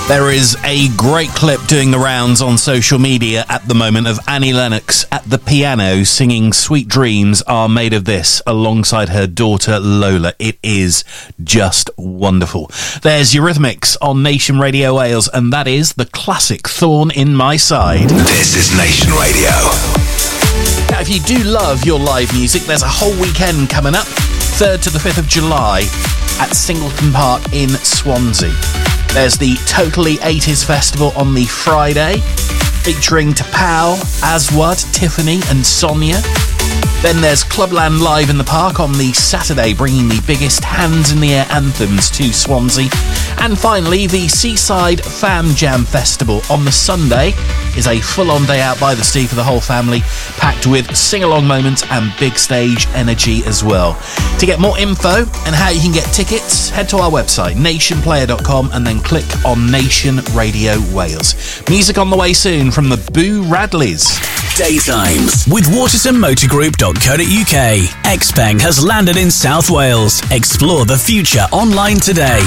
There is a great clip doing the rounds on social media at the moment of Annie Lennox at the piano singing Sweet Dreams Are Made of This alongside her daughter Lola. It is just wonderful. There's Eurythmics on Nation Radio Wales, and that is the classic Thorn in My Side. This is Nation Radio. Now, if you do love your live music, there's a whole weekend coming up, 3rd to the 5th of July at Singleton Park in Swansea. There's the Totally 80s Festival on the Friday, featuring Tapao, Aswad, Tiffany and Sonia. Then there's Clubland Live in the Park on the Saturday, bringing the biggest Hands in the Air anthems to Swansea. And finally, the Seaside Fan Jam Festival on the Sunday is a full-on day out by the sea for the whole family, packed with sing-along moments and big stage energy as well. To get more info and how you can get tickets, head to our website, nationplayer.com, and then click on Nation Radio Wales. Music on the way soon from the Boo Radleys. Daytimes with watersonmotorgroup.co.uk. Xpeng has landed in South Wales. Explore the future online today.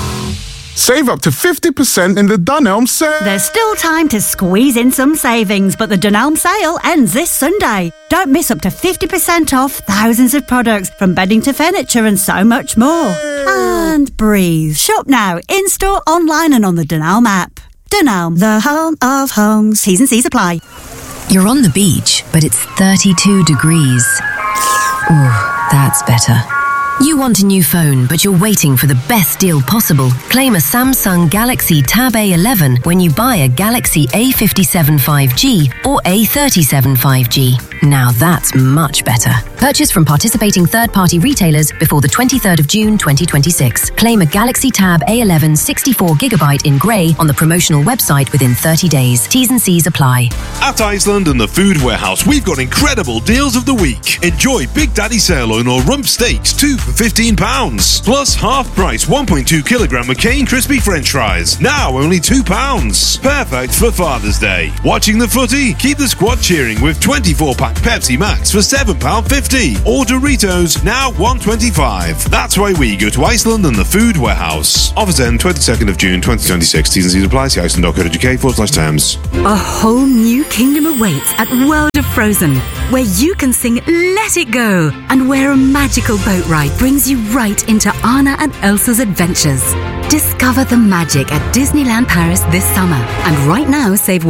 Save up to 50% in the Dunelm sale. There's still time to squeeze in some savings, but the Dunelm sale ends this Sunday. Don't miss up to 50% off thousands of products, from bedding to furniture and so much more. And breathe. Shop now, in-store, online and on the Dunelm app. Dunelm, the home of homes. T's and C's apply. You're on the beach, but it's 32 degrees. Ooh, that's better. You want a new phone, but you're waiting for the best deal possible. Claim a Samsung Galaxy Tab A11 when you buy a Galaxy A57 5G or A37 5G. Now that's much better. Purchase from participating third-party retailers before the 23rd of June 2026. Claim a Galaxy Tab A11 64GB in grey on the promotional website within 30 days. T's and C's apply. At Iceland and the Food Warehouse, we've got incredible deals of the week. Enjoy Big Daddy Sirloin or Rump Steaks, 2 for £15. Plus half price 1.2 kilogram McCain crispy French fries. Now only £2. Perfect for Father's Day. Watching the footy? Keep the squad cheering with 24-pack Pepsi Max for £7.50. Or Doritos, now $1.25. That's why we go to Iceland and the Food Warehouse. Offers end 22nd of June 2026. T's and C's apply. See iceland.co.uk/terms. A whole new kingdom awaits at World of Frozen, where you can sing Let It Go, and where a magical boat ride brings you right into Anna and Elsa's adventures. Discover the magic at Disneyland Paris this summer. And right now, save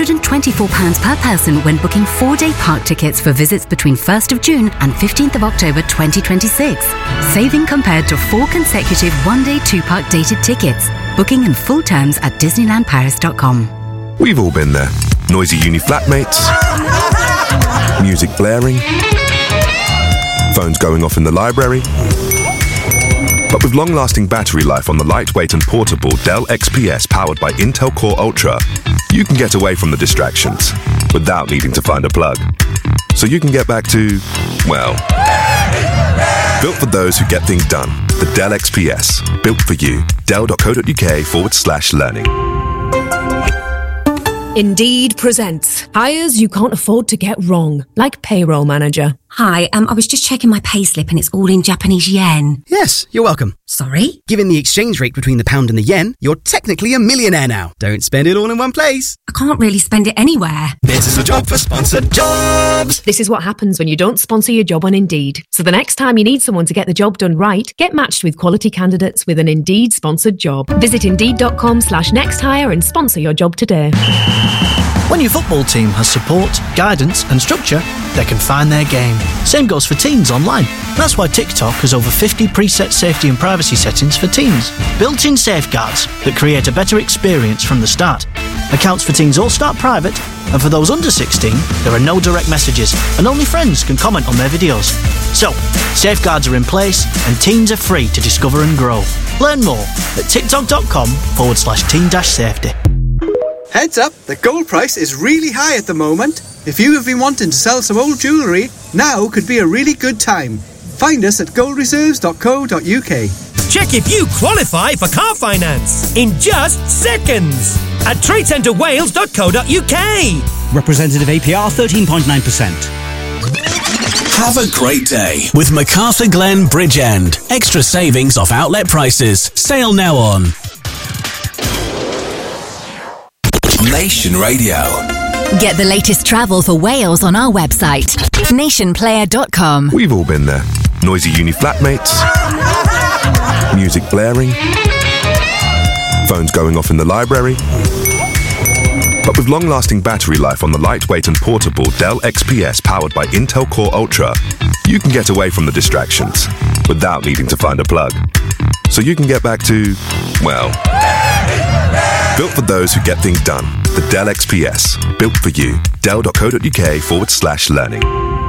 £124 per person when booking 4-day park tickets for visits between 1st of June and 15th of October 2026. Saving compared to 4 consecutive 1-day 2-park dated tickets. Booking in full terms at DisneylandParis.com. We've all been there. Noisy uni flatmates, music blaring, phones going off in the library. But with long-lasting battery life on the lightweight and portable Dell XPS powered by Intel Core Ultra, you can get away from the distractions without needing to find a plug. So you can get back to, well, built for those who get things done. The Dell XPS, built for you. Dell.co.uk/learning. Indeed presents hires you can't afford to get wrong, like payroll manager. Hi, I was just checking my payslip and it's all in Japanese yen. Yes, you're welcome. Sorry? Given the exchange rate between the pound and the yen, you're technically a millionaire now. Don't spend it all in one place. I can't really spend it anywhere. This is a job for sponsored jobs. This is what happens when you don't sponsor your job on Indeed. So the next time you need someone to get the job done right, get matched with quality candidates with an Indeed sponsored job. Visit Indeed.com/nexthire and sponsor your job today. When your football team has support, guidance and structure, they can find their game. Same goes for teens online. That's why TikTok has over 50 preset safety and privacy settings for teens. Built-in safeguards that create a better experience from the start. Accounts for teens all start private, and for those under 16, there are no direct messages, and only friends can comment on their videos. So, safeguards are in place, and teens are free to discover and grow. Learn more at tiktok.com/teen-safety. Heads up, the gold price is really high at the moment. If you have been wanting to sell some old jewellery, now could be a really good time. Find us at goldreserves.co.uk. Check if you qualify for car finance in just seconds at tradecentrewales.co.uk. Representative APR 13.9%. Have a great day with MacArthur Glen Bridgend. Extra savings off outlet prices. Sale now on. Nation Radio. Get the latest travel for Wales on our website, nationplayer.com. We've all been there. Noisy uni flatmates, music blaring, phones going off in the library. But with long-lasting battery life on the lightweight and portable Dell XPS powered by Intel Core Ultra, you can get away from the distractions without needing to find a plug. So you can get back to, well, built for those who get things done. The Dell XPS. Built for you. Dell.co.uk/learning.